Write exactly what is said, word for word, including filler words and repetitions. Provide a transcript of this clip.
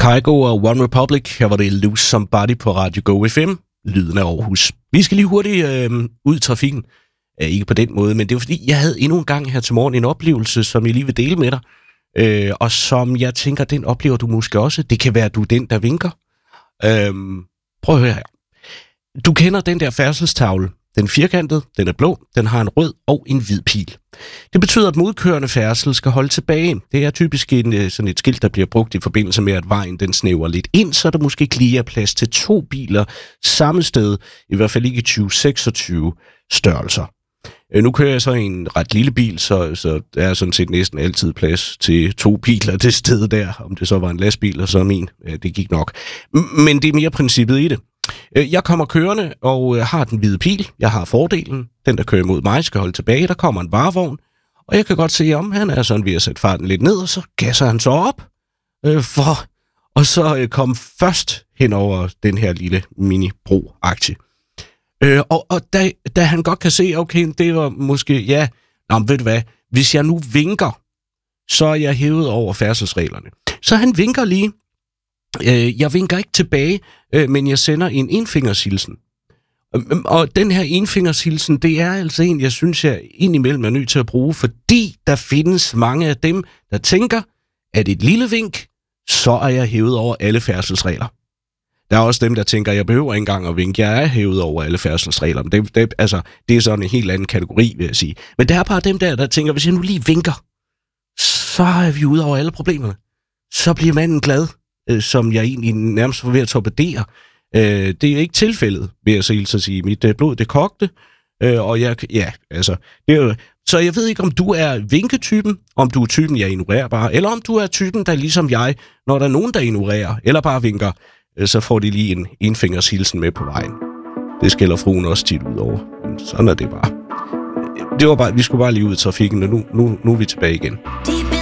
Kygo og One Republic. Her var det Lose Somebody på Radio Go F M. Lyden af Aarhus. Vi skal lige hurtigt øh, ud i trafikken. Æh, ikke på den måde, men det var fordi, jeg havde endnu en gang her til morgen en oplevelse, som jeg lige vil dele med dig. Øh, og som jeg tænker, den oplever du måske også. Det kan være, at du er den, der vinker. Øh, prøv at høre her. Du kender den der færdselstavle. Den er firkantet, den er blå, den har en rød og en hvid pil. Det betyder, at modkørende færdsel skal holde tilbage. Det er typisk en, sådan et skilt, der bliver brugt i forbindelse med, at vejen den snæver lidt ind, så der måske lige er plads til to biler samme sted, i hvert fald ikke i tyve seksogtyve størrelser. Nu kører jeg så i en ret lille bil, så, så der er sådan set næsten altid plads til to biler det sted der. Om det så var en lastbil og så min, ja, det gik nok. Men det er mere princippet i det. Jeg kommer kørende og har den hvide pil. Jeg har fordelen. Den, der kører mod mig, skal holde tilbage. Der kommer en varevogn. Og jeg kan godt se, om han er sådan ved at sætte farten lidt ned, og så gasser han så op. Øh, for, og så øh, kom først hen over den her lille mini-bro-aktie. Øh, og og da, da han godt kan se, okay, det var måske, ja, nå, ved du hvad, hvis jeg nu vinker, så er jeg hævet over færdselsreglerne. Så han vinker lige. Øh, jeg vinker ikke tilbage, øh, men jeg sender en enfingershilsen. Og den her enfingershilsen, det er altså en, jeg synes, jeg indimellem er nødt til at bruge, fordi der findes mange af dem, der tænker, at et lille vink, så er jeg hævet over alle færdselsregler. Der er også dem, der tænker, at jeg behøver ikke engang at vinke, jeg er hævet over alle færdselsregler. Det, det, altså, det er sådan en helt anden kategori, vil jeg sige. Men der er bare dem der, der tænker, hvis jeg nu lige vinker, så er vi ude over alle problemerne. Så bliver manden glad, øh, som jeg egentlig nærmest var ved at torpedere. Øh, det er ikke tilfældet, vil jeg så at sige. Mit øh, blod, det kogte, øh, og jeg, ja, altså, det er jo, så jeg ved ikke, om du er vinketypen, om du er typen, jeg ignorerer bare, eller om du er typen, der ligesom jeg, når der er nogen, der ignorerer, eller bare vinker, øh, så får de lige en enfingershilsen med på vejen. Det skælder fruen også tit ud over. Men sådan er det bare. Det var bare, vi skulle bare lige ud i trafikken, og nu, nu, nu er vi tilbage igen.